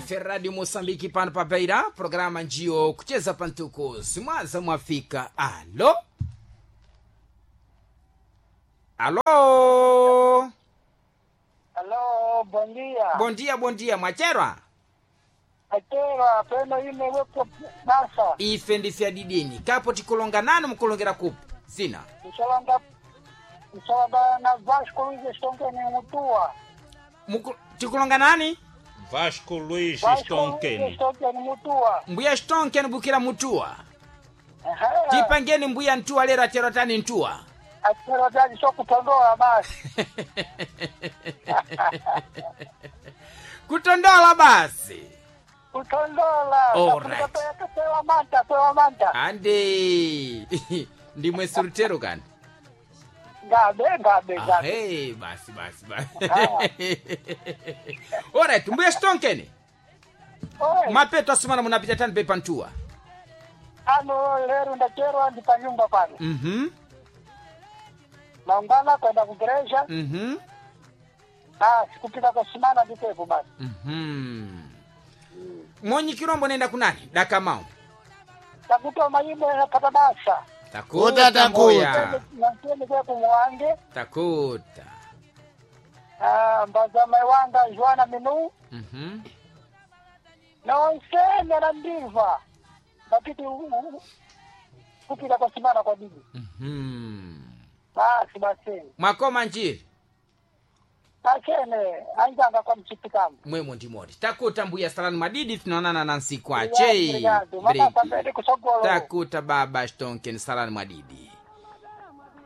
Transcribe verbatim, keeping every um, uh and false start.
ife Radio Mosambiki pano pa Beira, programa njio kucheza pantuko simwaza mwafika. Alo? Alo? Alo, bom dia. Bom dia, bom dia, mwacherwa? Achera, pena ine wepo basa. Ife ndifya didini, kapo tikulonga nano mkulongera kupu? Sina. Msalanga, msalanga na Vasco Luiz Stonken Mutua. Muku, tikulonga nani? Vasco Luiz Vasco Stonken. Luiz Stonken Mutua. Mbuya Stonken bukira Mutua. Aha. Tipangeni mbuya Ntua lera terotani Ntua. Achera dadi só kutondoa basi. Kutondola basi. Kutondola. Alright. Pewa manta, pewa manta. Ande. Ndimwe surutero kani? Gabe, gabe, Ah, gabe. hey, basi basi basi. Ah. Alright, mbuya Stonken. Oi, Mapeto asumana munapita tani pepa Ntua. ano lero ndachero ndipa nyumba pano. Mhm. Naungana kwenda kugereja. Mhm. Basi kupita kwa simana nditepo basi. Mhm. Monyi kirombo nenda kunani? Dakamao. Takutoa mayimbo yapata basa. Takuta takuya. Nantini kwa kumwange. Takuta. Ah, mbaza mewanga Joana Minu. Mhm. Na onsene na ndiva. Bakiti kupita kwa simana kwa bibi. Mhm. Basi basi. Makoma njiri. Bashene anjanga kwa mchipikamu. Mwemo ndimori. Takuta mbuya salani madidi tunaonana na nsiku ache. Obrigado. Mama também kusogolo. Takuta baba Stonken salani madidi.